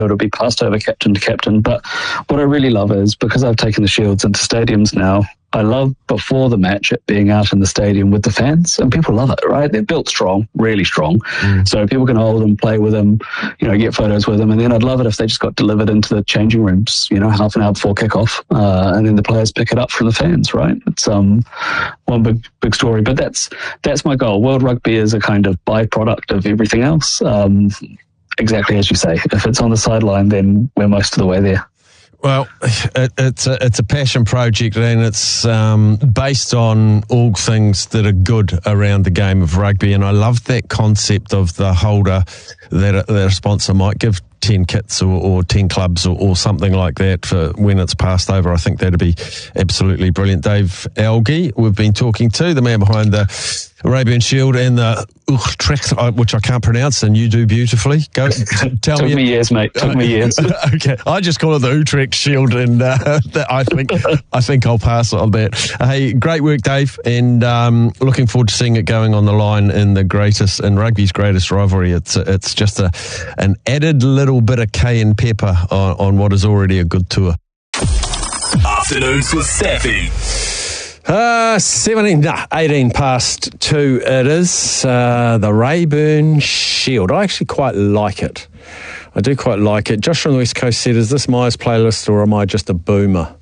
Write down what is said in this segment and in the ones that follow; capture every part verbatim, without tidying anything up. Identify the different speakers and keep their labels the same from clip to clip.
Speaker 1: it'll be passed over captain to captain. But what I really love is, because I've taken the Shields into stadiums now, I love before the match it being out in the stadium with the fans, and people love it, right? They're built strong, really strong. Mm. So people can hold them, play with them, you know, get photos with them. And then I'd love it if they just got delivered into the changing rooms, you know, half an hour before kickoff, uh, and then the players pick it up from the fans, right? It's um one big big story. But that's that's my goal. World Rugby is a kind of byproduct of everything else. Um, exactly as you say. If it's on the sideline, then we're most of the way there.
Speaker 2: Well, it, it's a, it's a passion project, and it's um, based on all things that are good around the game of rugby. And I love that concept of the holder that a, that a sponsor might give ten kits or, or ten clubs or, or something like that for when it's passed over. I think that'd be absolutely brilliant. Dave Algie, we've been talking to, the man behind the Arabian Shield and the Utrecht, which I can't pronounce, and you do beautifully. Go t- tell
Speaker 1: Took
Speaker 2: me.
Speaker 1: Took me years, mate. Took uh, me years.
Speaker 2: Okay, I just call it the Utrecht Shield, and uh, that I think I think I'll pass on that. Hey, great work, Dave, and um, looking forward to seeing it going on the line in the greatest, in rugby's greatest rivalry. It's it's just a an added little bit of cayenne pepper on, on what is already a good tour.
Speaker 3: Afternoons with Staffy.
Speaker 2: Uh, seventeen, nah, eighteen past two it is. Uh, the Rayburn Shield. I actually quite like it. I do quite like it. Josh from the West Coast said, is this Myers' playlist or am I just a boomer?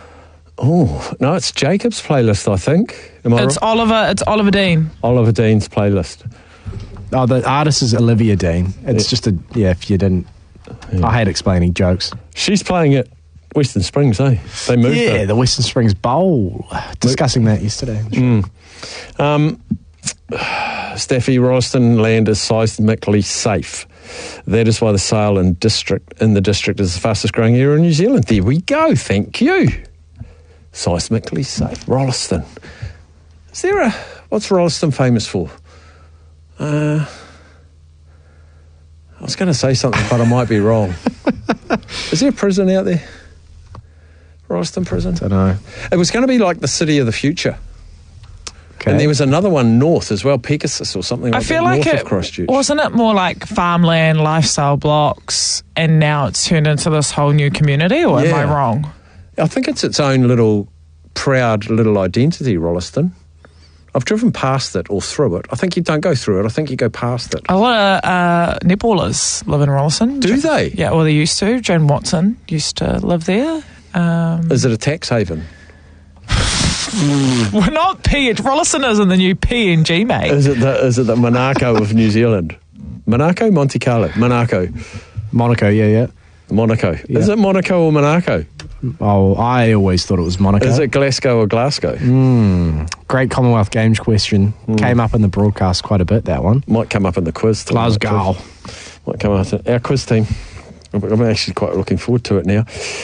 Speaker 2: Oh, no, it's Jacob's playlist, I think. Am I
Speaker 4: it's
Speaker 2: right?
Speaker 4: Oliver, it's Oliver Dean.
Speaker 2: Oliver Dean's playlist.
Speaker 5: Oh, the artist is Olivia Dean. It's yeah. just a, yeah, if you didn't, yeah. I hate explaining jokes.
Speaker 2: She's playing at Western Springs, eh? They moved
Speaker 5: Yeah,
Speaker 2: it.
Speaker 5: the Western Springs Bowl. Discussing that yesterday.
Speaker 2: Mm. Um, Staffy, Rolleston land is seismically safe. That is why the sale in district in the district is the fastest growing area in New Zealand. There we go. Thank you. Seismically safe. Rolleston. Is there a... What's Rolleston famous for? Uh, I was going to say something, but I might be wrong. Is there a prison out there? Rolleston Prison?
Speaker 5: I don't know.
Speaker 2: It was going to be like the city of the future. Okay. And there was another one north as well, Pegasus or something like that.
Speaker 4: I feel
Speaker 2: that,
Speaker 4: like
Speaker 2: north
Speaker 4: it,
Speaker 2: of Christchurch.
Speaker 4: Wasn't it more like farmland, lifestyle blocks, and now it's turned into this whole new community, or
Speaker 2: yeah.
Speaker 4: am I wrong?
Speaker 2: I think it's its own little, proud little identity, Rolleston. I've driven past it or through it. I think you don't go through it. I think you go past it.
Speaker 4: A lot of uh, netballers live in Rolleston.
Speaker 2: Do they?
Speaker 4: Yeah, well, they used to. Jane Watson used to live there. Um,
Speaker 2: Is it a tax haven?
Speaker 4: We're not P. Rolleston isn't the new P N G, mate.
Speaker 2: Is it the is it the Monaco of New Zealand? Monaco, Monte Carlo, Monaco,
Speaker 5: Monaco. Yeah, yeah.
Speaker 2: Monaco.
Speaker 5: Yeah.
Speaker 2: Is it Monaco or Monaco?
Speaker 5: Oh, I always thought it was Monaco.
Speaker 2: Is it Glasgow or Glasgow?
Speaker 5: Mm, great Commonwealth Games question. Mm. Came up in the broadcast quite a bit, that one.
Speaker 2: Might come up in the quiz.
Speaker 5: Glasgow.
Speaker 2: Might come up in our quiz team. I'm actually quite looking forward to it now.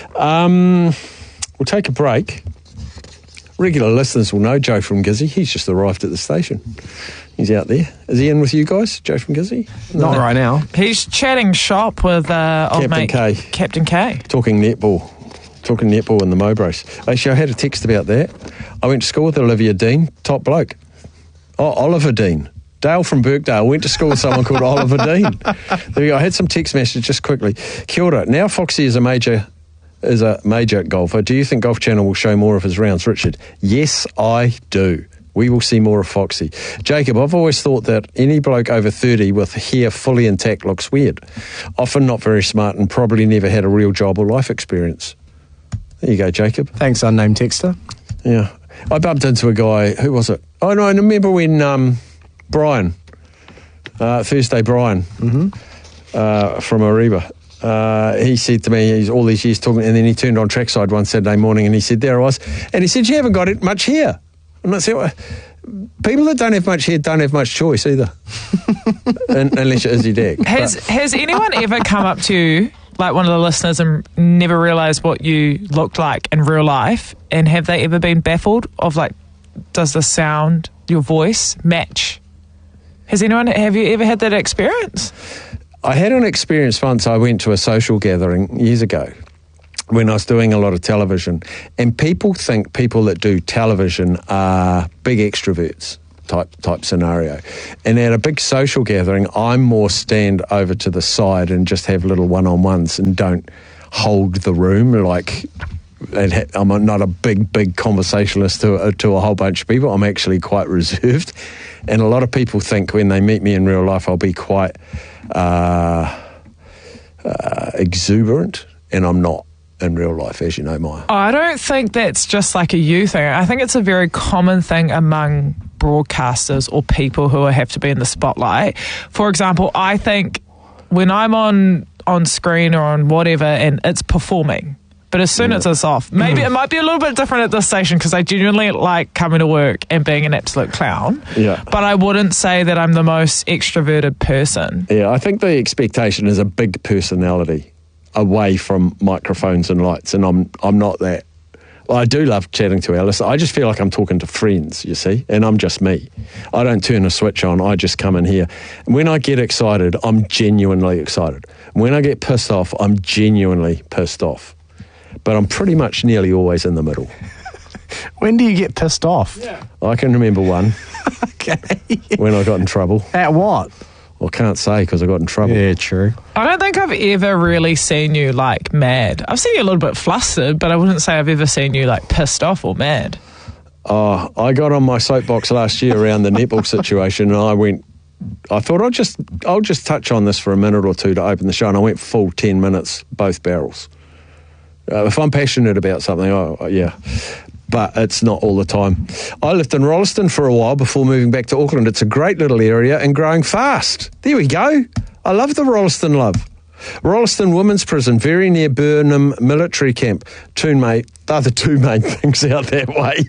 Speaker 2: Um, we'll take a break. Regular listeners will know Joe from Gizzy. He's just arrived at the station. He's out there. Is he in with you guys, Joe from Gizzy?
Speaker 5: No. Not right now.
Speaker 4: He's chatting shop with uh, old
Speaker 2: Captain
Speaker 4: mate
Speaker 2: K.
Speaker 4: Captain K.
Speaker 2: Talking netball. Talking netball in the Mowbrace. Actually, I had a text about that. I went to school with Olivia Dean, top bloke. Oh, Oliver Dean. Dale from Birkdale went to school with someone called Oliver Dean. There you go. I had some text messages just quickly. Kia ora. Now Foxy is a major is a major golfer. Do you think Golf Channel will show more of his rounds, Richard? Yes, I do. We will see more of Foxy. Jacob, I've always thought that any bloke over thirty with hair fully intact looks weird. Often not very smart and probably never had a real job or life experience. There you go, Jacob.
Speaker 5: Thanks, unnamed texter.
Speaker 2: Yeah. I bumped into a guy, who was it? Oh, no, I remember when um, Brian, uh, Thursday Brian
Speaker 5: mm-hmm.
Speaker 2: uh, from Ariba, uh, he said to me, he's all these years talking, and then he turned on trackside one Saturday morning and he said, there I was, and he said, you haven't got it much hair. And I said, well, people that don't have much hair don't have much choice either, unless you're Izzy Dag.
Speaker 4: Has,
Speaker 2: but,
Speaker 4: has anyone ever come up to you, like one of the listeners, and never realised what you looked like in real life? And have they ever been baffled of, like, does the sound, your voice, match? Has anyone, have you ever had that experience?
Speaker 2: I had an experience once. I went to a social gathering years ago when I was doing a lot of television, and people think people that do television are big extroverts. type type scenario. And at a big social gathering, I'm more stand over to the side and just have little one-on-ones and don't hold the room like... I'm not a big, big conversationalist to, to a whole bunch of people. I'm actually quite reserved. And a lot of people think when they meet me in real life, I'll be quite uh, uh, exuberant, and I'm not in real life, as you know, Maya.
Speaker 4: I don't think that's just like a you thing. I think it's a very common thing among broadcasters or people who have to be in the spotlight. For example, I think when I'm on, on screen or on whatever and it's performing, but as soon as it's off, maybe it might be a little bit different at this station because I genuinely like coming to work and being an absolute clown.
Speaker 2: Yeah.
Speaker 4: But I wouldn't say that I'm the most extroverted person.
Speaker 2: Yeah, I think the expectation is a big personality away from microphones and lights, and I'm I'm not that. Well, I do love chatting to Alice. I just feel like I'm talking to friends, you see, and I'm just me. I don't turn a switch on. I just come in here. When I get excited, I'm genuinely excited. When I get pissed off, I'm genuinely pissed off. But I'm pretty much nearly always in the middle.
Speaker 5: When do you get pissed off?
Speaker 4: Yeah.
Speaker 2: I can remember one.
Speaker 5: Okay.
Speaker 2: When I got in trouble.
Speaker 5: At what?
Speaker 2: Well, can't say because I got in trouble.
Speaker 5: Yeah, true.
Speaker 4: I don't think I've ever really seen you like mad. I've seen you a little bit flustered, but I wouldn't say I've ever seen you like pissed off or mad.
Speaker 2: Oh, I got on my soapbox last year around the netball situation, and I went. I thought I'll just I'll just touch on this for a minute or two to open the show, and I went full ten minutes, both barrels. Uh, if I'm passionate about something, oh, yeah. But it's not all the time. I lived in Rolleston for a while before moving back to Auckland. It's a great little area and growing fast. There we go. I love the Rolleston love. Rolleston Women's Prison, very near Burnham Military Camp. Two main, they're the two main things out that way.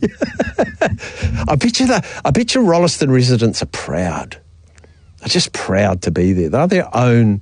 Speaker 2: I bet you the, I bet you Rolleston residents are proud. They're just proud to be there. They're their own...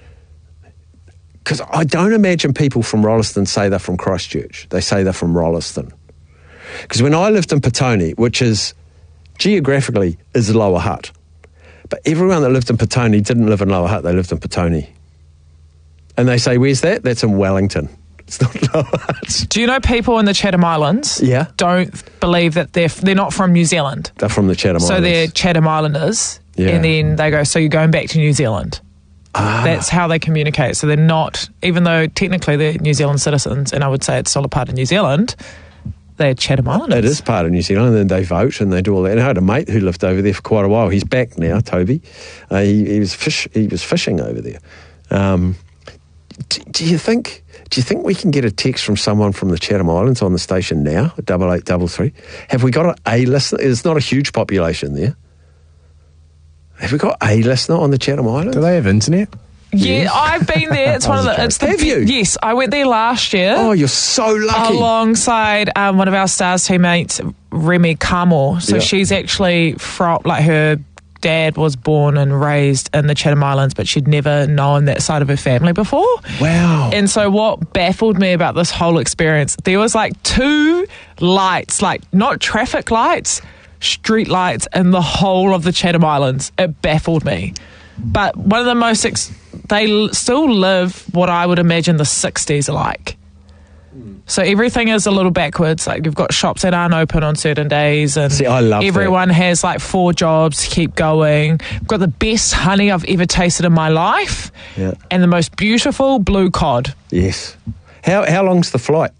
Speaker 2: Because I don't imagine people from Rolleston say they're from Christchurch. They say they're from Rolleston. Because when I lived in Petone, which is geographically is Lower Hutt, but everyone that lived in Petone didn't live in Lower Hutt, they lived in Petone. And they say, where's that? That's in Wellington. It's not Lower Hutt.
Speaker 4: Do you know people in the Chatham Islands
Speaker 2: Yeah.
Speaker 4: don't believe that they're they're not from New Zealand?
Speaker 2: They're from the Chatham
Speaker 4: So
Speaker 2: Islands.
Speaker 4: they're Chatham Islanders,
Speaker 2: Yeah.
Speaker 4: and then they go, so you're going back to New Zealand.
Speaker 2: Ah.
Speaker 4: That's how they communicate. So they're not, even though technically they're New Zealand citizens, and I would say it's still a part of New Zealand, they're Chatham Islanders.
Speaker 2: It is part of New Zealand, and they vote and they do all that. And I had a mate who lived over there for quite a while. He's back now, Toby. Uh, he, he was fish. He was fishing over there. Um, do, do you think? Do you think we can get a text from someone from the Chatham Islands on the station now? Double eight double three. Have we got a, a listener? It's not a huge population there. Have we got a listener on the Chatham Islands?
Speaker 5: Do they have internet?
Speaker 4: Yeah,
Speaker 2: Yes.
Speaker 4: I've been there. It's one of the. It's the
Speaker 2: Have you?
Speaker 4: Yes, I went there last year.
Speaker 2: Oh, you're so lucky.
Speaker 4: Alongside um, one of our Stars teammates, Remy Carmore. So
Speaker 2: Yeah.
Speaker 4: she's actually from, like, her dad was born and raised in the Chatham Islands, but she'd never known that side of her family before.
Speaker 2: Wow.
Speaker 4: And so what baffled me about this whole experience, there was like two lights, like not traffic lights, street lights in the whole of the Chatham Islands. It baffled me. But one of the most, ex- they l- still live what I would imagine the sixties are like. So everything is a little backwards. Like you've got shops that aren't open on certain days, and
Speaker 2: See, I love that.
Speaker 4: everyone has like four jobs to keep going. I've got the best honey I've ever tasted in my life,
Speaker 2: Yeah.
Speaker 4: and the most beautiful blue cod.
Speaker 2: Yes. How how long's the flight?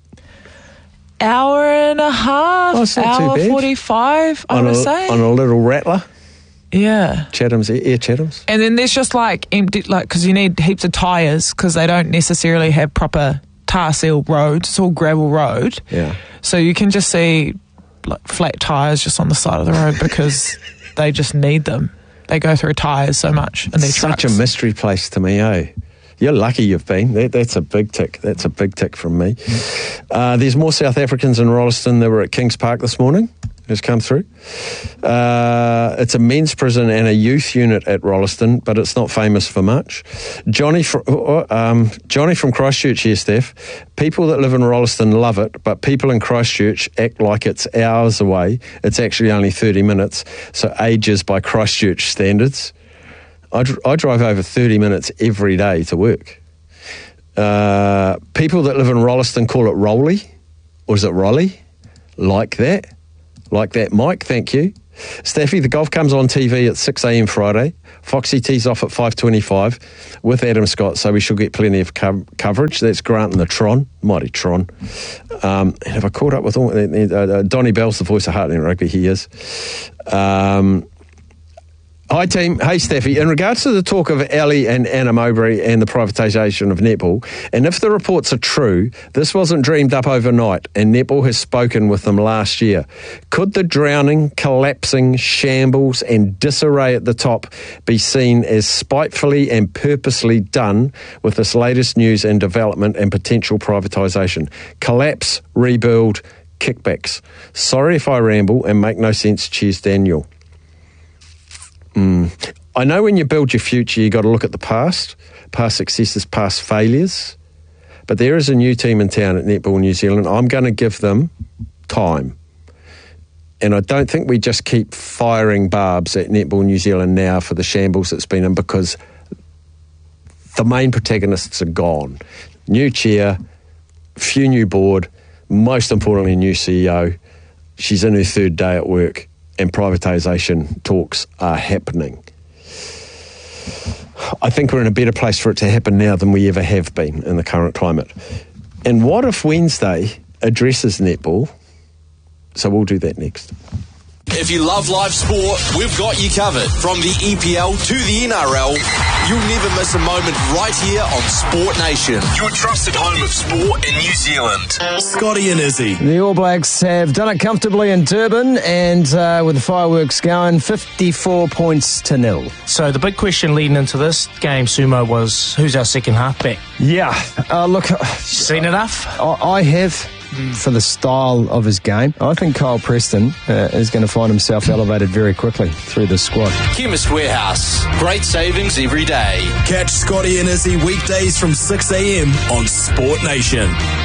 Speaker 4: Hour and a half,
Speaker 2: Oh, it's not too
Speaker 4: hour
Speaker 2: bad.
Speaker 4: forty-five, I
Speaker 2: on
Speaker 4: would
Speaker 2: a,
Speaker 4: say.
Speaker 2: on a little rattler?
Speaker 4: Yeah.
Speaker 2: Chatham's, Air Chatham's?
Speaker 4: And then there's just like empty, like, because you need heaps of tyres because they don't necessarily have proper tar seal roads. It's all gravel road.
Speaker 2: Yeah.
Speaker 4: So you can just see like flat tyres just on the side of the road because they just need them. They go through tyres so much in their
Speaker 2: Such
Speaker 4: trucks.
Speaker 2: a mystery place to me, eh? You're lucky you've been. That, that's a big tick. That's a big tick from me. Uh, there's more South Africans in Rolleston that were at Kings Park this morning. Has come through. Uh, it's a men's prison and a youth unit at Rolleston, but it's not famous for much. Johnny, fr- um, Johnny from Christchurch here, Steph. People that live in Rolleston love it, but people in Christchurch act like it's hours away. It's actually only thirty minutes, so ages by Christchurch standards. I, dr- I drive over thirty minutes every day to work. Uh, people that live in Rolleston call it Rolly, or is it Rolly? Like that. Like that, Mike, thank you. Staffy, the golf comes on T V at six a.m. Friday. Foxy tees off at five twenty-five with Adam Scott, so we shall get plenty of co- coverage. That's Grant and the Tron, mighty Tron. Um, and have I caught up with all... Uh, uh, Donnie Bell's the voice of Heartland Rugby, he is. Um... Hi team, hey Staffy. In regards to the talk of Ali and Anna Mowbray and the privatisation of netball, and if the reports are true, this wasn't dreamed up overnight and netball has spoken with them last year. Could the drowning, collapsing, shambles and disarray at the top be seen as spitefully and purposely done with this latest news and development and potential privatisation? Collapse, rebuild, kickbacks. Sorry if I ramble and make no sense. Cheers, Daniel. Mm. I know when you build your future, you got to look at the past, past successes, past failures. But there is a new team in town at Netball New Zealand. I'm going to give them time. And I don't think we just keep firing barbs at Netball New Zealand now for the shambles it's been in, because the main protagonists are gone. New chair, few new board, most importantly, new C E O. She's in her third day at work. And privatisation talks are happening. I think we're in a better place for it to happen now than we ever have been in the current climate. And what if Wednesday addresses netball? So we'll do that next.
Speaker 3: If you love live sport, we've got you covered. From the E P L to the N R L, you'll never miss a moment right here on Sport Nation. Your trusted home of sport in New Zealand. Scotty and Izzy.
Speaker 6: The All Blacks have done it comfortably in Durban, and uh, with the fireworks going, fifty-four points to nil.
Speaker 7: So the big question leading into this game, Sumo, was who's our second halfback?
Speaker 6: Yeah, uh, look...
Speaker 7: Seen enough?
Speaker 6: I, I have... for the style of his game. I think Kyle Preston uh, is going to find himself elevated very quickly through this squad.
Speaker 3: Chemist Warehouse. Great savings every day. Catch Scotty and Izzy weekdays from six a.m. on Sport Nation.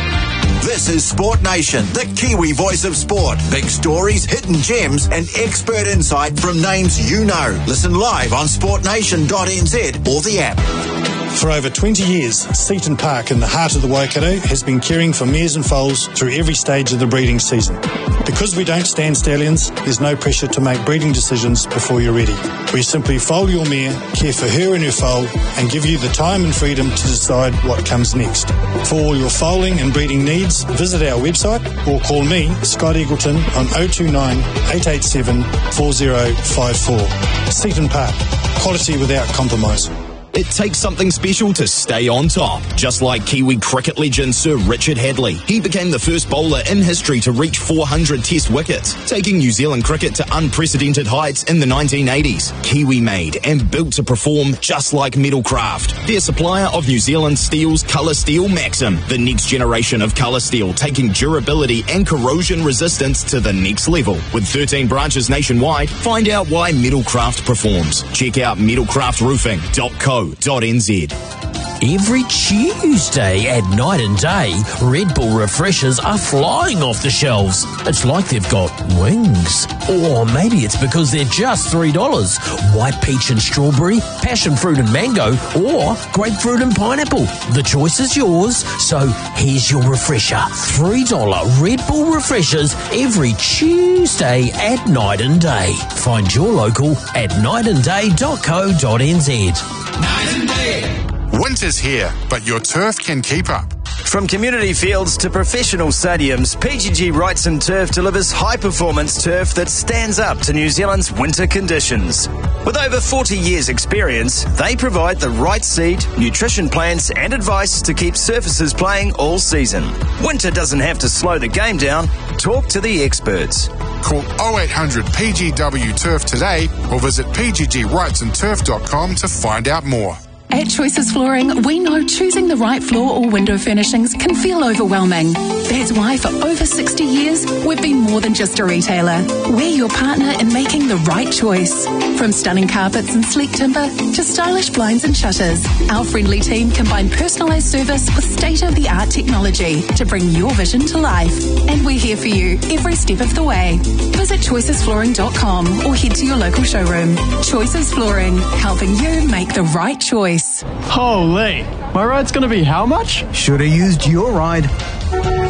Speaker 8: This is Sport Nation, the Kiwi voice of sport. Big stories, hidden gems, and expert insight from names you know. Listen live on sport nation dot n z or the app.
Speaker 9: For over twenty years, Seaton Park in the heart of the Waikato has been caring for mares and foals through every stage of the breeding season. Because we don't stand stallions, there's no pressure to make breeding decisions before you're ready. We simply foal your mare, care for her and her foal, and give you the time and freedom to decide what comes next. For all your foaling and breeding needs, visit our website or call me, Scott Eagleton, on oh two nine, eight eight seven, four oh five four. Seaton Park, quality without compromise.
Speaker 10: It takes something special to stay on top, just like Kiwi cricket legend Sir Richard Hadley. He became the first bowler in history to reach four hundred test wickets, taking New Zealand cricket to unprecedented heights in the nineteen eighties. Kiwi made and built to perform just like Metalcraft, their supplier of New Zealand Steel's Colour Steel Maxim, the next generation of colour steel, taking durability and corrosion resistance to the next level. With thirteen branches nationwide, find out why Metalcraft performs. Check out metalcraft roofing dot co dot n z.
Speaker 11: Every Tuesday at Night and Day, Red Bull refreshers are flying off the shelves. It's like they've got wings. Or maybe it's because they're just three dollars. White peach and strawberry, passion fruit and mango, or grapefruit and pineapple. The choice is yours, so here's your refresher. three dollars Red Bull refreshers every Tuesday at Night and Day. Find your local at night and day dot co dot n z.
Speaker 12: Night and Day. Winter's here, but your turf can keep up.
Speaker 13: From community fields to professional stadiums, P G G Wrightson Turf delivers high-performance turf that stands up to New Zealand's winter conditions. With over forty years' experience, they provide the right seed, nutrition plans and advice to keep surfaces playing all season. Winter doesn't have to slow the game down. Talk to the experts.
Speaker 12: Call oh eight hundred P G W Turf today or visit p g g wrightson turf dot com to find out more.
Speaker 14: At Choices Flooring, we know choosing the right floor or window furnishings can feel overwhelming. That's why for over sixty years, we've been more than just a retailer. We're your partner in making the right choice. From stunning carpets and sleek timber to stylish blinds and shutters, our friendly team combine personalised service with state-of-the-art technology to bring your vision to life. And we're here for you every step of the way. Visit choices flooring dot com or head to your local showroom. Choices Flooring, helping you make the right choice.
Speaker 5: Holy, my ride's going to be how much?
Speaker 15: Should have used your ride.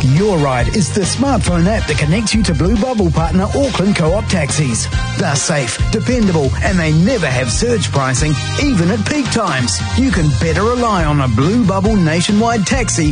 Speaker 15: Your Ride is the smartphone app that connects you to Blue Bubble partner Auckland Co-op taxis. They're safe, dependable, and they never have surge pricing, even at peak times. You can better rely on a Blue Bubble nationwide taxi